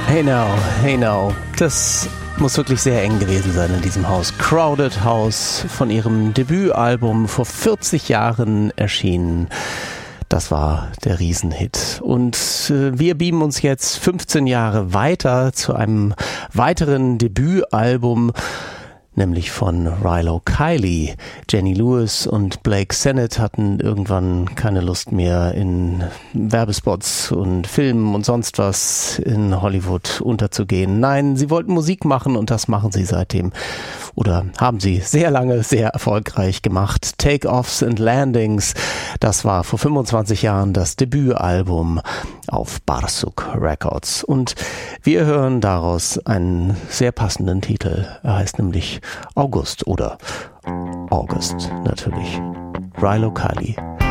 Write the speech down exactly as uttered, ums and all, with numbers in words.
Hey now, hey now. Das muss wirklich sehr eng gewesen sein in diesem Haus. Crowded House, von ihrem Debütalbum vor vierzig Jahren erschienen. Das war der Riesenhit. Und äh, wir beamen uns jetzt fünfzehn Jahre weiter zu einem weiteren Debütalbum, nämlich von Rilo Kiley. Jenny Lewis und Blake Sennett hatten irgendwann keine Lust mehr, in Werbespots und Filmen und sonst was in Hollywood unterzugehen. Nein, sie wollten Musik machen und das machen sie seitdem. Oder haben sie sehr lange, sehr erfolgreich gemacht. Take-Offs and Landings, das war vor fünfundzwanzig Jahren das Debütalbum auf Barsuk Records. Und wir hören daraus einen sehr passenden Titel. Er heißt nämlich August oder August natürlich. Rilo Kiley.